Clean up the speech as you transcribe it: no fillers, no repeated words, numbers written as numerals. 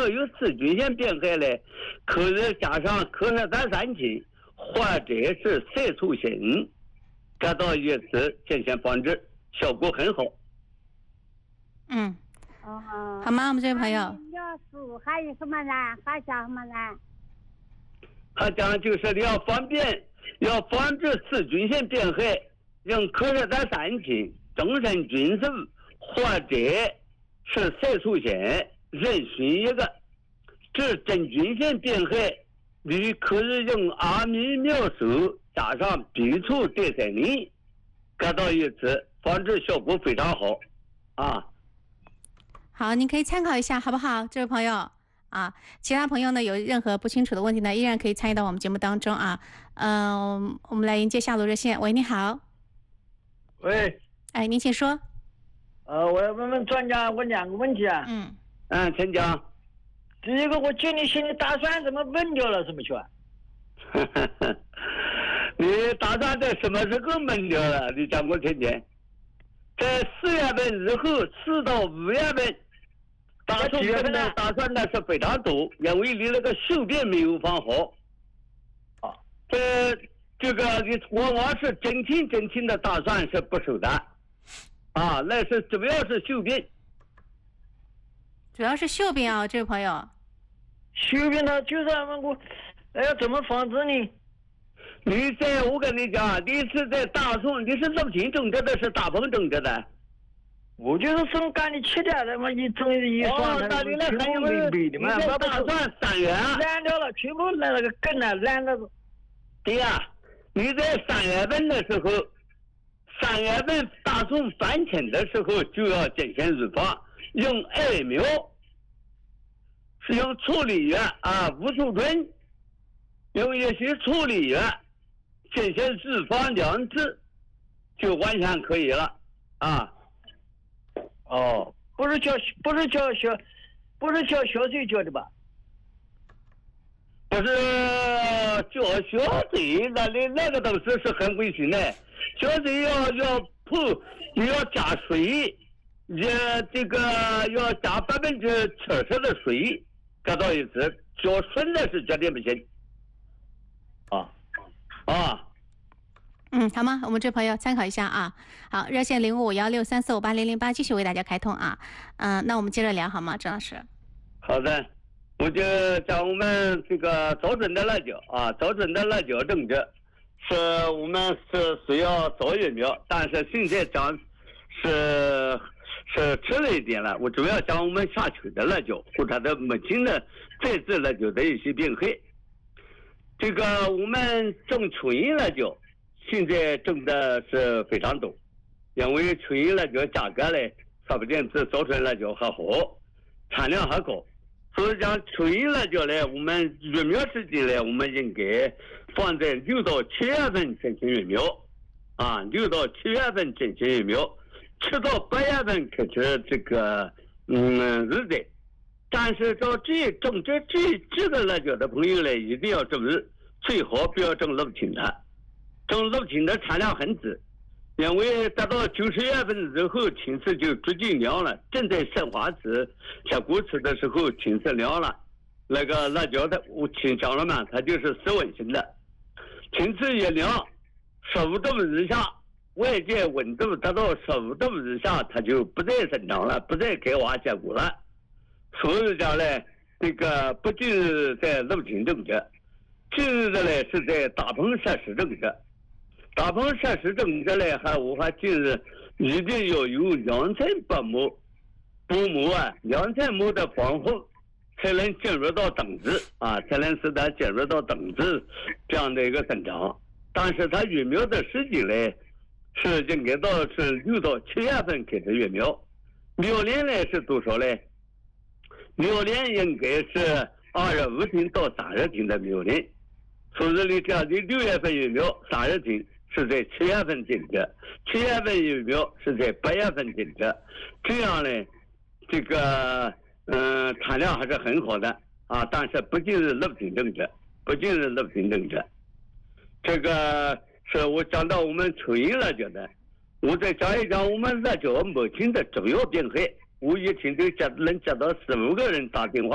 苗有刺菌性病害嘞，可是加上可乐单三嗪或者是色素锌，这到一次进行防治，效果很好。 好吗？我们这位朋友。 描述还有什么呢？还讲什么呢？ 他讲就是你要防治刺菌性病害，用可乐单三嗪、终身菌素或者是色素锌任选一个。治真菌性病害，你可以用阿米苗素加上B醋地塞林，搁到一起，防治效果非常好啊。 好，您可以参考一下，好不好，这位朋友啊？其他朋友呢，有任何不清楚的问题呢，依然可以参与到我们节目当中啊。我们来迎接下路热线。喂，你好。 喂。 哎，您请说。 我要问问专家，我2个问题啊。 请讲。 第一个，我今年心里打算怎么闷掉了，怎么说？ 你打算在什么时候闷掉了？你讲我听听。在4月份之后，4到5月份。打算的是非常多，因为你那个宿便没有放好。这个你往往是整天的打算是不收的，那是主要是宿便。 主要是宿便啊，这位朋友。 宿便它就是问我，要怎么防治呢？ 我跟你讲，你是在大宋，你是乐平种植的，是大棚种植的。 我就是生干的7天的嘛，一算， 那你那还有没的嘛？ 你打算3月烂掉了，全部那个根啊烂了。 对呀，你在3月份的时候，3月份大宋返青的时候就要进行预防，用艾苗，是用处理药吴素醇，用一些处理药进行预防2次，就完全可以了啊。 不是叫小水浇的吧？ 不是叫小水，那个东西是很危险的。小水要铺，你要加水，这个要加70%的水，搁到一起，浇纯的是绝对不行。 好吗？我们这朋友参考一下啊。好，热线055163458008继续为大家开通啊。那我们接着聊好吗，郑老师？ 好的，我就讲我们这个早春的辣椒早春的辣椒种植，是我们是需要早育苗，但是现在讲是迟了一点了。我主要讲我们夏秋的辣椒或者的目前的在制辣椒的一些病害。这个我们种春叶辣椒。现在种的是非常多，因为春叶辣椒价格嘞，说不定比早春辣椒还好，产量还高。所以讲春叶辣椒嘞，我们育苗时间嘞，我们应该放在6到7月份进行育苗，6到7月份进行育苗，7到8月份开始这个日栽。但是到种这个辣椒的朋友嘞，一定要注意，最好不要种露青的。种露青的产量很低，因为达到90月份之后，青色就逐渐凉了。正在盛花期、下果期的时候，青色凉了。那个辣椒的，我听讲了嘛，它就是室温型的，青色一凉，15度以下，外界温度达到15度以下，它就不再生长了，不再开花结果了。所以讲呢，这个不仅是在露青种植，近日的呢是在大棚设施种植。大棚设施种植嘞，我还近日一定要有2层薄膜，2层膜的防护，才能进入到等子才能使它进入到等子这样的一个生长。但是它育苗的时间嘞，是应该到是6到7月份开始育苗。苗龄嘞是多少嘞？苗龄应该是25天到30天的苗龄。所以你这样的6月份育苗，30天。是在7月份种植，7月份育苗是在8月份种植，这样呢，这个产量还是很好的但是不仅是露青种植，这个是我讲到我们春叶辣椒的，我再讲一讲我们辣椒目前的主要病害。我一天都能接到4、5个人打电话。